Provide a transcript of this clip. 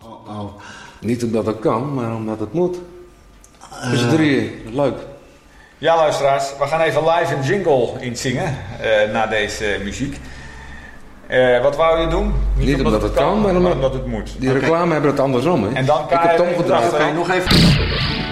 Oh. Niet omdat het kan, maar omdat het moet. Dus 3, leuk. Ja, luisteraars, we gaan even live een jingle inzingen na deze muziek. Wat wou je doen? Niet omdat het kan, maar omdat het moet. Die reclame hebben het andersom, hè? En dan ik heb het omgedraaid. Nog even.